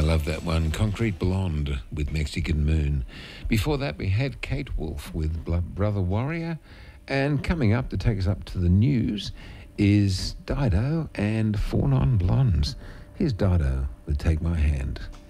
love that one. Concrete Blonde with Mexican Moon. Before that, we had Kate Wolf with Brother Warrior. And coming up to take us up to the news is Dido and Four Non Blondes. Here's Dido with Take My Hand.